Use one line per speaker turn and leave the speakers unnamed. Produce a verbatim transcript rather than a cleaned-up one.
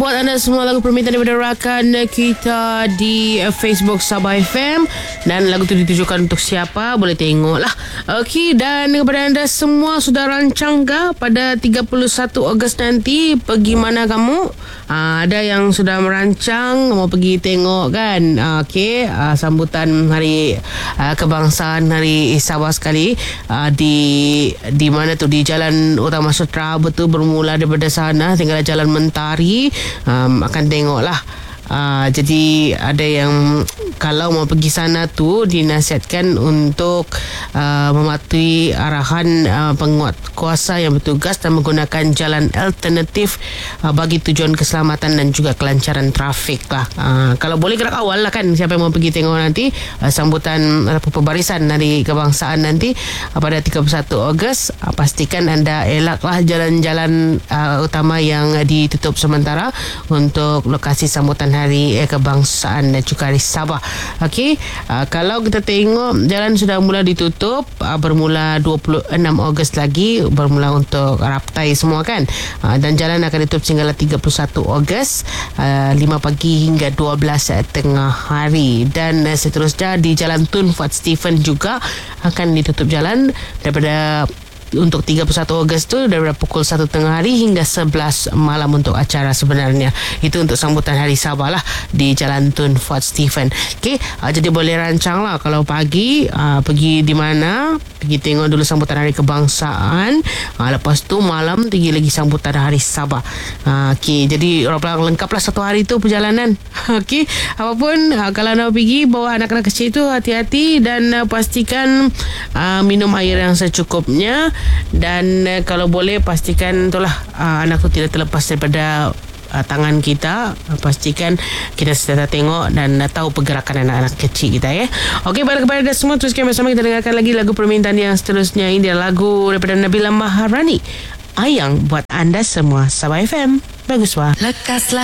buat anda semua lagu permintaan daripada rakan kita di Facebook Sabah F M. Dan lagu tu ditujukan untuk siapa, boleh tengok lah. Okey, dan kepada anda semua, sudah rancang ke pada tiga puluh satu Ogos nanti pergi mana kamu? Aa, ada yang sudah merancang mau pergi tengok kan. Aa, Okey, aa, sambutan hari aa, kebangsaan hari Sabah sekali aa, di di mana tu, di Jalan Utama Sutra. Betul, bermula daripada sana tinggal Jalan Mentari. Um, akan tengok lah. Uh, jadi ada yang kalau mau pergi sana tu dinasihatkan untuk uh, mematuhi arahan uh, penguat kuasa yang bertugas dan menggunakan jalan alternatif uh, bagi tujuan keselamatan dan juga kelancaran trafik lah. Uh, kalau boleh gerak awal lah kan, siapa yang mau pergi tengok nanti uh, sambutan uh, pembarisan hari kebangsaan nanti uh, pada tiga puluh satu Ogos. Uh, pastikan anda elaklah jalan-jalan uh, utama yang uh, ditutup sementara untuk lokasi sambutan hari eh, kebangsaan dan juga hari Sabah. Okey, uh, kalau kita tengok jalan sudah mula ditutup uh, bermula dua puluh enam Ogos lagi, bermula untuk raptai semua kan. Uh, dan jalan akan ditutup sehingga tiga puluh satu Ogos uh, lima pagi hingga dua belas tengah hari. Dan uh, seterusnya di Jalan Tun Fuad Stephen juga akan ditutup jalan daripada untuk tiga puluh satu Ogos tu daripada pukul satu tengah hari hingga sebelas malam untuk acara sebenarnya. Itu untuk sambutan hari Sabah lah di Jalan Tun Fuad Stephen. Okey, uh, jadi boleh rancang lah kalau pagi uh, pergi di mana, pergi tengok dulu sambutan hari kebangsaan. Uh, lepas tu malam pergi lagi sambutan hari Sabah. Uh, Okey, jadi orang lengkap lah satu hari tu perjalanan. Okey, apapun uh, kalau nak pergi bawa anak-anak kecil tu hati-hati dan uh, pastikan uh, minum air yang secukupnya. Dan uh, kalau boleh pastikan itulah uh, anak tu tidak terlepas daripada uh, tangan kita. Uh, pastikan kita sentiasa tengok dan uh, tahu pergerakan anak-anak kecil kita ya. Okey, pada kepada anda semua, teruskan bersama kita dengarkan lagi lagu permintaan yang seterusnya. Ini adalah lagu daripada Nabila Maharani, Ayang, buat anda semua Sabah F M. Bagus wah.
Lekaslah